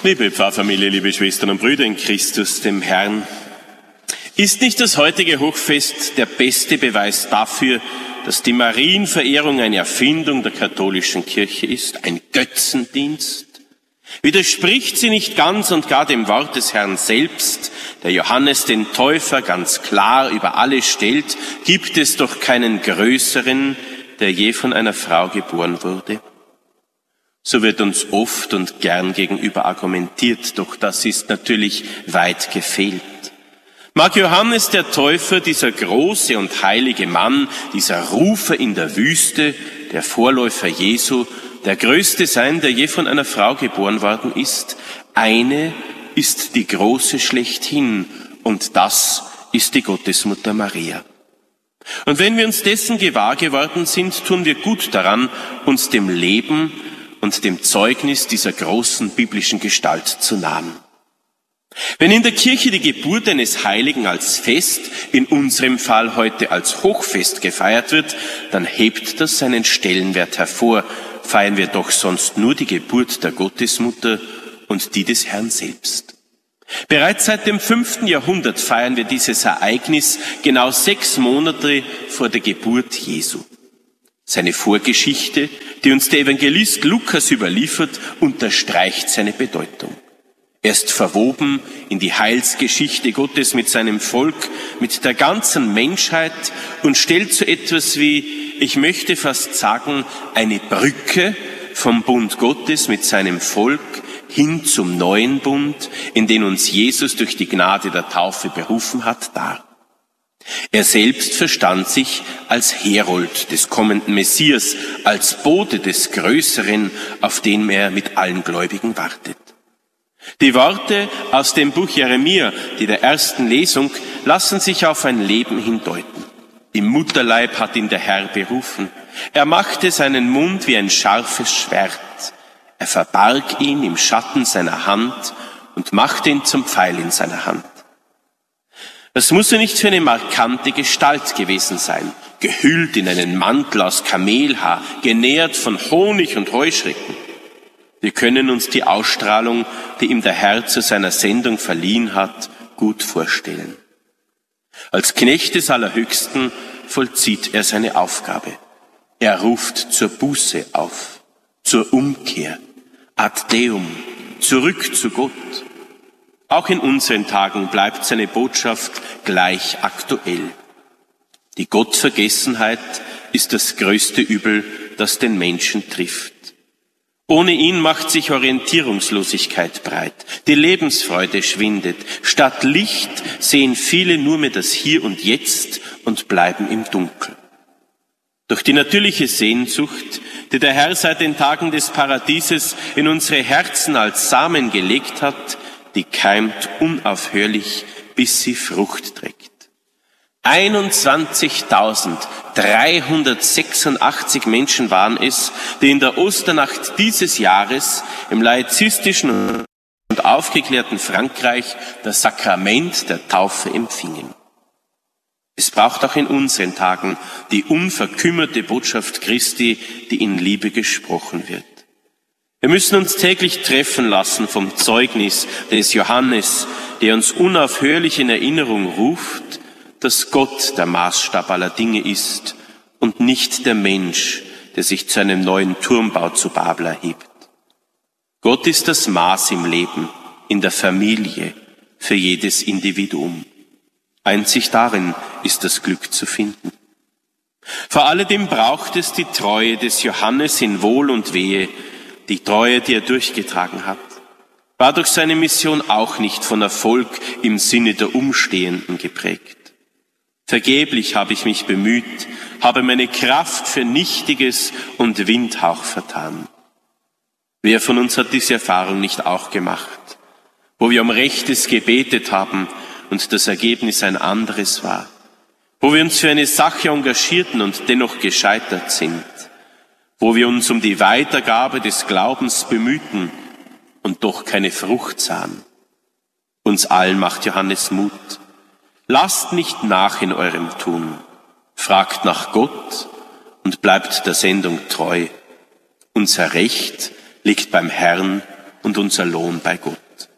Liebe Pfarrfamilie, liebe Schwestern und Brüder in Christus, dem Herrn, ist nicht das heutige Hochfest der beste Beweis dafür, dass die Marienverehrung eine Erfindung der katholischen Kirche ist, ein Götzendienst? Widerspricht sie nicht ganz und gar dem Wort des Herrn selbst, der Johannes den Täufer ganz klar über alle stellt, gibt es doch keinen größeren, der je von einer Frau geboren wurde? So wird uns oft und gern gegenüber argumentiert, doch das ist natürlich weit gefehlt. Mag Johannes der Täufer, dieser große und heilige Mann, dieser Rufer in der Wüste, der Vorläufer Jesu, der Größte sein, der je von einer Frau geboren worden ist. Eine ist die große schlechthin, und das ist die Gottesmutter Maria. Und wenn wir uns dessen gewahr geworden sind, tun wir gut daran, uns dem Leben und dem Zeugnis dieser großen biblischen Gestalt zu nahen. Wenn in der Kirche die Geburt eines Heiligen als Fest, in unserem Fall heute als Hochfest gefeiert wird, dann hebt das seinen Stellenwert hervor. Feiern wir doch sonst nur die Geburt der Gottesmutter und die des Herrn selbst. Bereits seit dem 5. Jahrhundert feiern wir dieses Ereignis genau 6 Monate vor der Geburt Jesu. Seine Vorgeschichte, die uns der Evangelist Lukas überliefert, unterstreicht seine Bedeutung. Er ist verwoben in die Heilsgeschichte Gottes mit seinem Volk, mit der ganzen Menschheit und stellt so etwas wie, ich möchte fast sagen, eine Brücke vom Bund Gottes mit seinem Volk hin zum neuen Bund, in den uns Jesus durch die Gnade der Taufe berufen hat, dar. Er selbst verstand sich als Herold des kommenden Messias, als Bote des Größeren, auf den er mit allen Gläubigen wartet. Die Worte aus dem Buch Jeremia, die der ersten Lesung, lassen sich auf ein Leben hindeuten. Im Mutterleib hat ihn der Herr berufen. Er machte seinen Mund wie ein scharfes Schwert. Er verbarg ihn im Schatten seiner Hand und machte ihn zum Pfeil in seiner Hand. Das muss ja nicht für eine markante Gestalt gewesen sein, gehüllt in einen Mantel aus Kamelhaar, genährt von Honig und Heuschrecken. Wir können uns die Ausstrahlung, die ihm der Herr zu seiner Sendung verliehen hat, gut vorstellen. Als Knecht des Allerhöchsten vollzieht er seine Aufgabe. Er ruft zur Buße auf, zur Umkehr, ad Deum, zurück zu Gott. Auch in unseren Tagen bleibt seine Botschaft gleich aktuell. Die Gottvergessenheit ist das größte Übel, das den Menschen trifft. Ohne ihn macht sich Orientierungslosigkeit breit, die Lebensfreude schwindet. Statt Licht sehen viele nur mehr das Hier und Jetzt und bleiben im Dunkeln. Doch die natürliche Sehnsucht, die der Herr seit den Tagen des Paradieses in unsere Herzen als Samen gelegt hat, die keimt unaufhörlich, bis sie Frucht trägt. 21.386 Menschen waren es, die in der Osternacht dieses Jahres im laizistischen und aufgeklärten Frankreich das Sakrament der Taufe empfingen. Es braucht auch in unseren Tagen die unverkümmerte Botschaft Christi, die in Liebe gesprochen wird. Wir müssen uns täglich treffen lassen vom Zeugnis des Johannes, der uns unaufhörlich in Erinnerung ruft, dass Gott der Maßstab aller Dinge ist und nicht der Mensch, der sich zu einem neuen Turmbau zu Babel erhebt. Gott ist das Maß im Leben, in der Familie, für jedes Individuum. Einzig darin ist das Glück zu finden. Vor alledem braucht es die Treue des Johannes in Wohl und Wehe, die Treue, die er durchgetragen hat. War durch seine Mission auch nicht von Erfolg im Sinne der Umstehenden geprägt. Vergeblich habe ich mich bemüht, habe meine Kraft für Nichtiges und Windhauch vertan. Wer von uns hat diese Erfahrung nicht auch gemacht, wo wir um Rechtes gebetet haben und das Ergebnis ein anderes war, wo wir uns für eine Sache engagierten und dennoch gescheitert sind, wo wir uns um die Weitergabe des Glaubens bemühten und doch keine Frucht sahen. Uns allen macht Johannes Mut. Lasst nicht nach in eurem Tun, fragt nach Gott und bleibt der Sendung treu. Unser Recht liegt beim Herrn und unser Lohn bei Gott.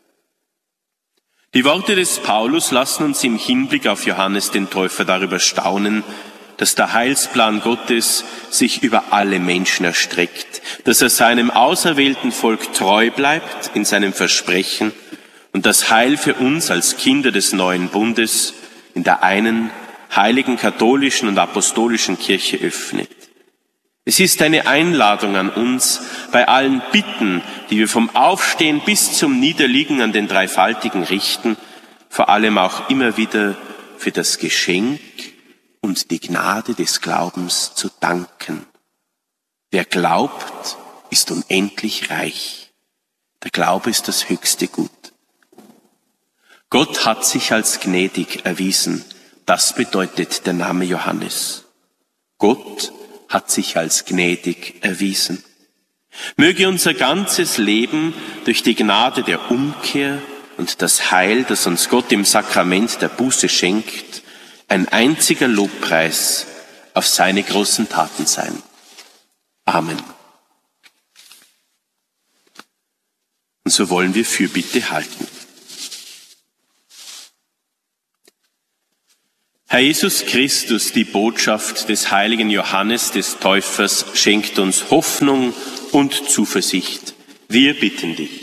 Die Worte des Paulus lassen uns im Hinblick auf Johannes den Täufer darüber staunen, dass der Heilsplan Gottes sich über alle Menschen erstreckt, dass er seinem auserwählten Volk treu bleibt in seinem Versprechen und das Heil für uns als Kinder des neuen Bundes in der einen heiligen katholischen und apostolischen Kirche öffnet. Es ist eine Einladung an uns, bei allen Bitten, die wir vom Aufstehen bis zum Niederliegen an den Dreifaltigen richten, vor allem auch immer wieder für das Geschenk und die Gnade des Glaubens zu danken. Wer glaubt, ist unendlich reich. Der Glaube ist das höchste Gut. Gott hat sich als gnädig erwiesen. Das bedeutet der Name Johannes. Gott hat sich als gnädig erwiesen. Möge unser ganzes Leben durch die Gnade der Umkehr und das Heil, das uns Gott im Sakrament der Buße schenkt, ein einziger Lobpreis auf seine großen Taten sein. Amen. Und so wollen wir Fürbitte halten. Herr Jesus Christus, die Botschaft des heiligen Johannes des Täufers schenkt uns Hoffnung und Zuversicht. Wir bitten dich.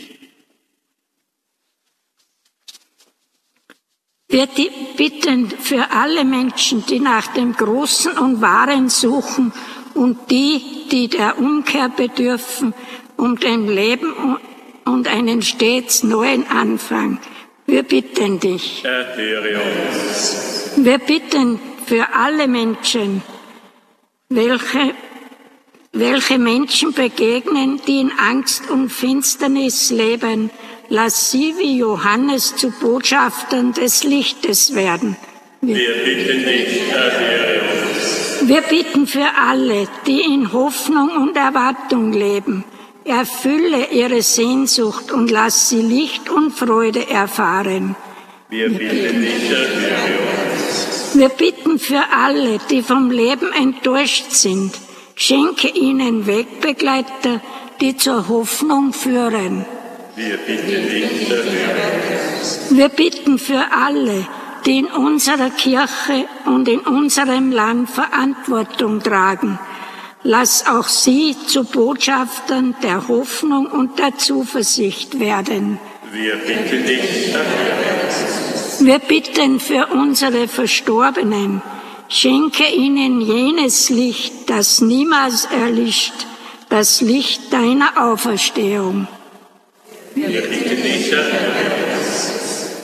Wir bitten für alle Menschen, die nach dem Großen und Wahren suchen und die der Umkehr bedürfen, um dem Leben und einen stets neuen Anfang. Wir bitten dich. Erhöre uns. Wir bitten für alle Menschen, welche Menschen begegnen, die in Angst und Finsternis leben. Lass sie wie Johannes zu Botschaftern des Lichtes werden. Wir bitten dich, erhöre uns. Wir bitten für alle, die in Hoffnung und Erwartung leben. Erfülle ihre Sehnsucht und lass sie Licht und Freude erfahren. Wir bitten dich, erhöre uns. Wir bitten für alle, die vom Leben enttäuscht sind. Schenke ihnen Wegbegleiter, die zur Hoffnung führen. Wir bitten dich, erhöre uns. Wir bitten für alle, die in unserer Kirche und in unserem Land Verantwortung tragen. Lass auch sie zu Botschaftern der Hoffnung und der Zuversicht werden. Wir bitten dich, erhöre uns. Wir bitten für unsere Verstorbenen. Schenke ihnen jenes Licht, das niemals erlischt, das Licht deiner Auferstehung. Wir bitten dich, erhöre uns.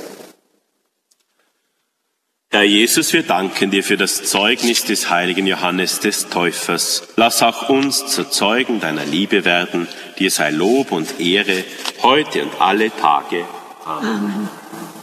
Herr Jesus, wir danken dir für das Zeugnis des heiligen Johannes des Täufers. Lass auch uns zu Zeugen deiner Liebe werden. Dir sei Lob und Ehre, heute und alle Tage. Amen.